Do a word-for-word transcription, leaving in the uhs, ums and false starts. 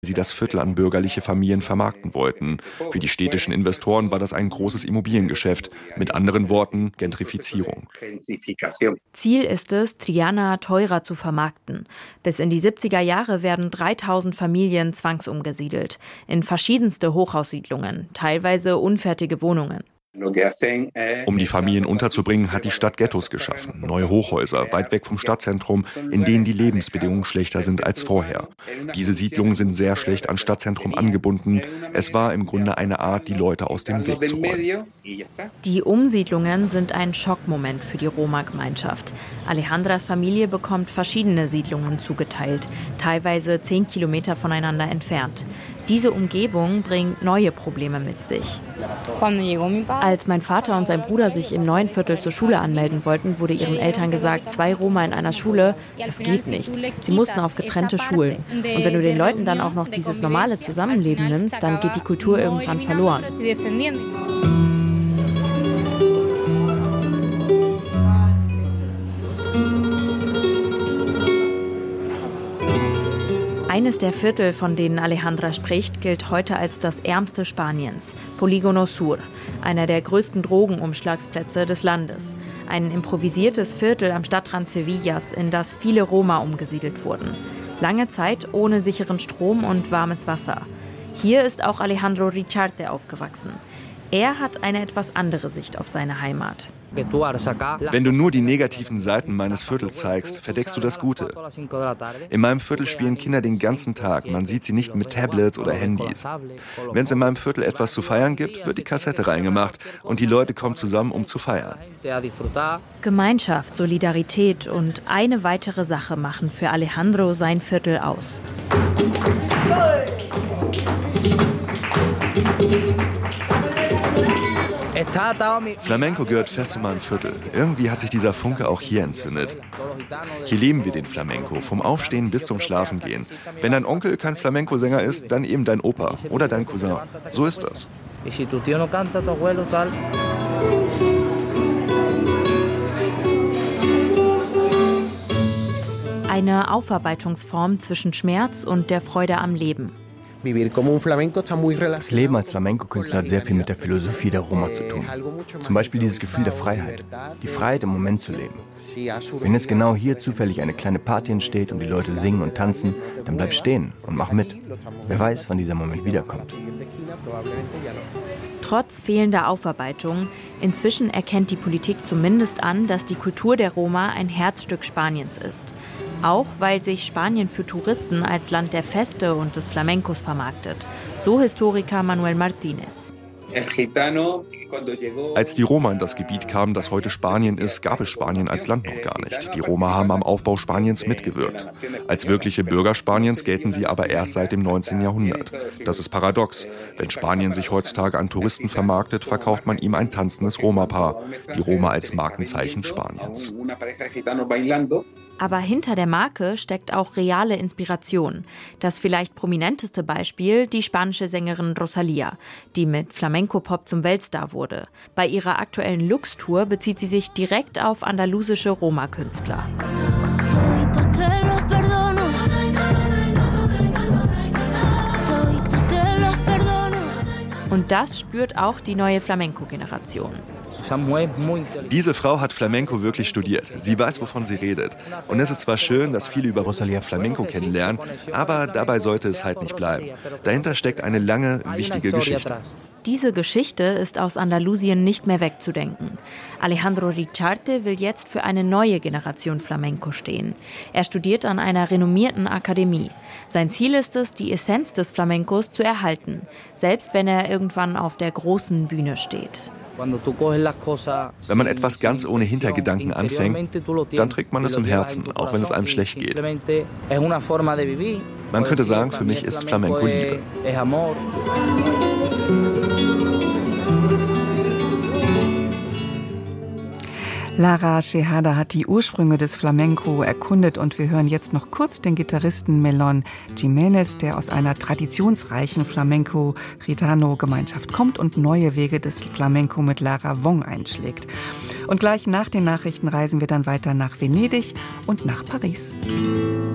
sie das Viertel an bürgerliche Familien vermarkten wollten. Für die städtischen Investoren war das ein großes Immobiliengeschäft. Mit anderen Worten Gentrifizierung. Ziel ist es, Triana teurer zu vermarkten. Bis in die siebziger Jahre werden dreitausend Familien zwangsumgesiedelt. In verschiedenste Hochhaussiedlungen, teilweise unfertige Wohnungen. Um die Familien unterzubringen, hat die Stadt Ghettos geschaffen. Neue Hochhäuser, weit weg vom Stadtzentrum, in denen die Lebensbedingungen schlechter sind als vorher. Diese Siedlungen sind sehr schlecht an Stadtzentrum angebunden. Es war im Grunde eine Art, die Leute aus dem Weg zu räumen. Die Umsiedlungen sind ein Schockmoment für die Roma-Gemeinschaft. Alejandras Familie bekommt verschiedene Siedlungen zugeteilt, teilweise zehn Kilometer voneinander entfernt. Diese Umgebung bringt neue Probleme mit sich. Als mein Vater und sein Bruder sich im neuen Viertel zur Schule anmelden wollten, wurde ihren Eltern gesagt, zwei Roma in einer Schule, das geht nicht. Sie mussten auf getrennte Schulen. Und wenn du den Leuten dann auch noch dieses normale Zusammenleben nimmst, dann geht die Kultur irgendwann verloren. Eines der Viertel, von denen Alejandra spricht, gilt heute als das ärmste Spaniens, Polígono Sur, einer der größten Drogenumschlagsplätze des Landes. Ein improvisiertes Viertel am Stadtrand Sevillas, in das viele Roma umgesiedelt wurden. Lange Zeit ohne sicheren Strom und warmes Wasser. Hier ist auch Alejandro Richarte aufgewachsen. Er hat eine etwas andere Sicht auf seine Heimat. Wenn du nur die negativen Seiten meines Viertels zeigst, verdeckst du das Gute. In meinem Viertel spielen Kinder den ganzen Tag. Man sieht sie nicht mit Tablets oder Handys. Wenn es in meinem Viertel etwas zu feiern gibt, wird die Kassette reingemacht und die Leute kommen zusammen, um zu feiern. Gemeinschaft, Solidarität und eine weitere Sache machen für Alejandro sein Viertel aus. Flamenco gehört fest zu meinem Viertel. Irgendwie hat sich dieser Funke auch hier entzündet. Hier leben wir den Flamenco, vom Aufstehen bis zum Schlafengehen. Wenn dein Onkel kein Flamenco-Sänger ist, dann eben dein Opa oder dein Cousin. So ist das. Eine Aufarbeitungsform zwischen Schmerz und der Freude am Leben. Das Leben als Flamenco-Künstler hat sehr viel mit der Philosophie der Roma zu tun. Zum Beispiel dieses Gefühl der Freiheit. Die Freiheit, im Moment zu leben. Wenn jetzt genau hier zufällig eine kleine Party entsteht und die Leute singen und tanzen, dann bleib stehen und mach mit. Wer weiß, wann dieser Moment wiederkommt. Trotz fehlender Aufarbeitung, inzwischen erkennt die Politik zumindest an, dass die Kultur der Roma ein Herzstück Spaniens ist. Auch weil sich Spanien für Touristen als Land der Feste und des Flamencos vermarktet. So Historiker Manuel Martínez. Als die Roma in das Gebiet kamen, das heute Spanien ist, gab es Spanien als Land noch gar nicht. Die Roma haben am Aufbau Spaniens mitgewirkt. Als wirkliche Bürger Spaniens gelten sie aber erst seit dem neunzehnten Jahrhundert. Das ist paradox. Wenn Spanien sich heutzutage an Touristen vermarktet, verkauft man ihm ein tanzendes Roma-Paar. Die Roma als Markenzeichen Spaniens. Aber hinter der Marke steckt auch reale Inspiration. Das vielleicht prominenteste Beispiel, die spanische Sängerin Rosalía, die mit Flamenco-Pop zum Weltstar wurde. Bei ihrer aktuellen Lux-Tour bezieht sie sich direkt auf andalusische Roma-Künstler. Und das spürt auch die neue Flamenco-Generation. Diese Frau hat Flamenco wirklich studiert. Sie weiß, wovon sie redet. Und es ist zwar schön, dass viele über Rosalía Flamenco kennenlernen, aber dabei sollte es halt nicht bleiben. Dahinter steckt eine lange, wichtige Geschichte. Diese Geschichte ist aus Andalusien nicht mehr wegzudenken. Alejandro Richarte will jetzt für eine neue Generation Flamenco stehen. Er studiert an einer renommierten Akademie. Sein Ziel ist es, die Essenz des Flamencos zu erhalten, selbst wenn er irgendwann auf der großen Bühne steht. Wenn man etwas ganz ohne Hintergedanken anfängt, dann trägt man es im Herzen, auch wenn es einem schlecht geht. Man könnte sagen, für mich ist Flamenco Liebe. Lara Tejada hat die Ursprünge des Flamenco erkundet und wir hören jetzt noch kurz den Gitarristen Melon Jiménez, der aus einer traditionsreichen Flamenco-Gitano-Gemeinschaft kommt und neue Wege des Flamenco mit Lara Wong einschlägt. Und gleich nach den Nachrichten reisen wir dann weiter nach Venedig und nach Paris.